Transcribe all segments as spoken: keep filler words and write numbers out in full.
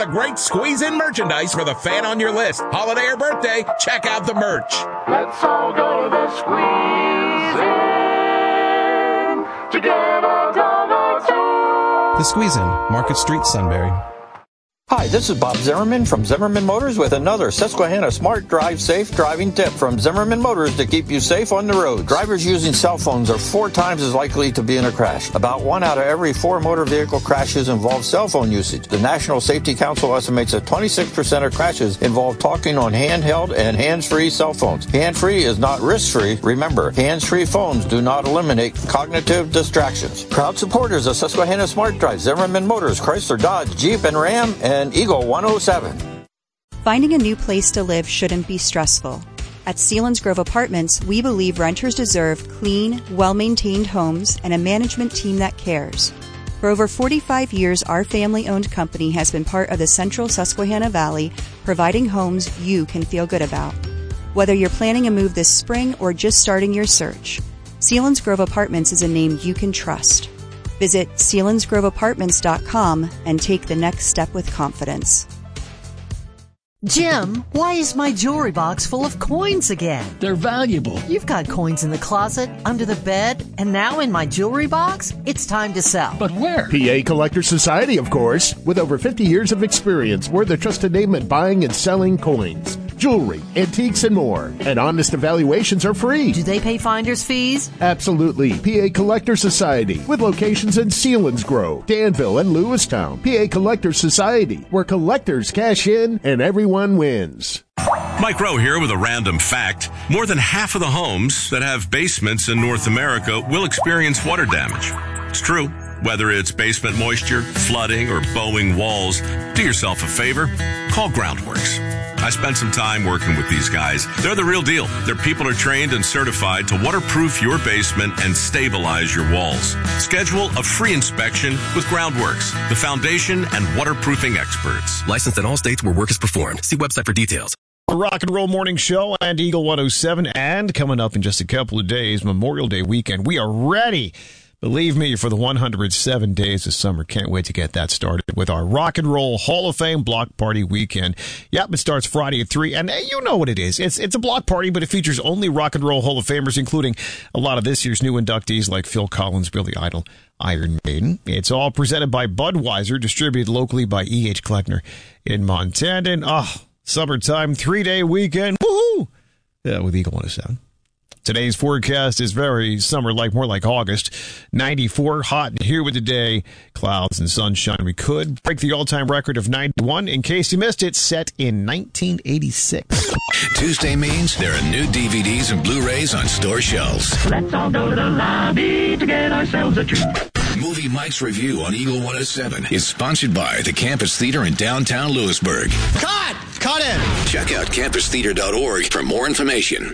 A great squeeze-in merchandise for the fan on your list. Holiday or birthday, check out the merch. Let's all go to the squeeze-in to get a donut too. The Squeeze-In, Market Street, Sunbury. Hi, this is Bob Zimmerman from Zimmerman Motors with another Susquehanna Smart Drive Safe Driving tip from Zimmerman Motors to keep you safe on the road. Drivers using cell phones are four times as likely to be in a crash. About one out of every four motor vehicle crashes involve cell phone usage. The National Safety Council estimates that twenty-six percent of crashes involve talking on handheld and hands-free cell phones. Hand-free is not risk-free. Remember, hands-free phones do not eliminate cognitive distractions. Proud supporters of Susquehanna Smart Drive, Zimmerman Motors, Chrysler, Dodge, Jeep, and Ram, and Eagle one oh seven. Finding a new place to live shouldn't be stressful. At Sealands Grove Apartments, we believe renters deserve clean, well-maintained homes and a management team that cares. For over forty-five years, our family-owned company has been part of the central Susquehanna Valley, providing homes you can feel good about. Whether you're planning a move this spring or just starting your search, Sealands Grove Apartments is a name you can trust. Visit sealands grove apartments dot com and take the next step with confidence. Jim, why is my jewelry box full of coins again? They're valuable. You've got coins in the closet, under the bed, and now in my jewelry box? It's time to sell. But where? P A Collector Society, of course. With over fifty years of experience, we're the trusted name in buying and selling coins, jewelry, antiques, and more. And honest evaluations are free. Do they pay finder's fees? Absolutely. P A Collector Society, with locations in Sealands Grove, Danville, and Lewistown. P A Collector Society, where collectors cash in and everyone wins. Mike Rowe here with a random fact. More than half of the homes that have basements in North America will experience water damage. It's true. Whether it's basement moisture, flooding, or bowing walls, do yourself a favor. Call Groundworks. I spent some time working with these guys. They're the real deal. Their people are trained and certified to waterproof your basement and stabilize your walls. Schedule a free inspection with Groundworks, the foundation and waterproofing experts. Licensed in all states where work is performed. See website for details. The Rock and Roll Morning Show and Eagle one oh seven, and coming up in just a couple of days, Memorial Day weekend. We are ready. Believe me, for the one hundred seven days of summer. Can't wait to get that started with our Rock and Roll Hall of Fame Block Party Weekend. Yep, it starts Friday at three, and hey, you know what it is. It's it's a block party, but it features only Rock and Roll Hall of Famers, including a lot of this year's new inductees like Phil Collins, Billy Idol, Iron Maiden. It's all presented by Budweiser, distributed locally by E H. Kleckner in Montana. And, oh, summertime three-day weekend. Woohoo! Yeah, with Eagle one oh seven. Today's forecast is very summer-like, more like August. ninety-four, hot and here with the day. Clouds and sunshine. We could break the all-time record of ninety-one. In case you missed it, set in nineteen eighty-six. Tuesday means there are new D V Ds and Blu-rays on store shelves. Let's all go to the lobby to get ourselves a treat. Movie Mike's Review on Eagle one oh seven is sponsored by the Campus Theater in downtown Lewisburg. Cut! Cut in! Check out campus theater dot org for more information.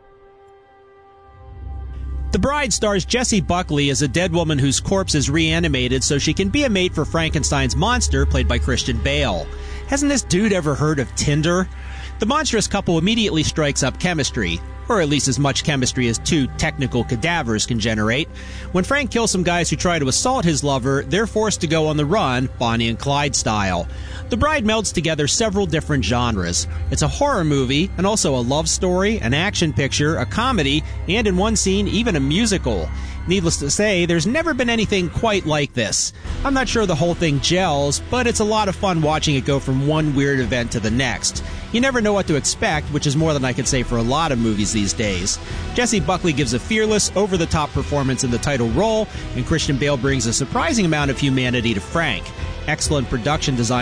The Bride stars Jessie Buckley as a dead woman whose corpse is reanimated so she can be a mate for Frankenstein's monster, played by Christian Bale. Hasn't this dude ever heard of Tinder? The monstrous couple immediately strikes up chemistry, or at least as much chemistry as two technical cadavers can generate. When Frank kills some guys who try to assault his lover, they're forced to go on the run, Bonnie and Clyde style. The Bride melds together several different genres. It's a horror movie, and also a love story, an action picture, a comedy, and in one scene, even a musical. Needless to say, there's never been anything quite like this. I'm not sure the whole thing gels, but it's a lot of fun watching it go from one weird event to the next. You never know what to expect, which is more than I could say for a lot of movies these days. Jessie Buckley gives a fearless, over-the-top performance in the title role, and Christian Bale brings a surprising amount of humanity to Frank. Excellent production design